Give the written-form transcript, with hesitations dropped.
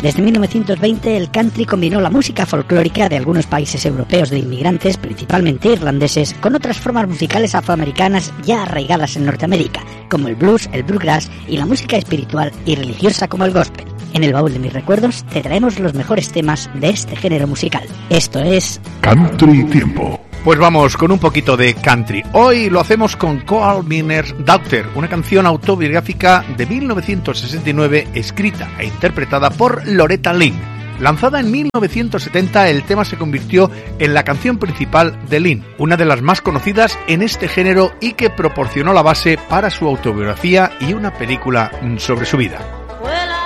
Desde 1920 el country combinó la música folclórica de algunos países europeos de inmigrantes, principalmente irlandeses, con otras formas musicales afroamericanas ya arraigadas en Norteamérica, como el blues, el bluegrass y la música espiritual y religiosa como el gospel. En el baúl de mis recuerdos te traemos los mejores temas de este género musical. Esto es Country Tiempo. Pues vamos con un poquito de country. Hoy lo hacemos con Coal Miner's Daughter, una canción autobiográfica de 1969 escrita e interpretada por Loretta Lynn. Lanzada en 1970, el tema se convirtió en la canción principal de Lynn, una de las más conocidas en este género y que proporcionó la base para su autobiografía y una película sobre su vida.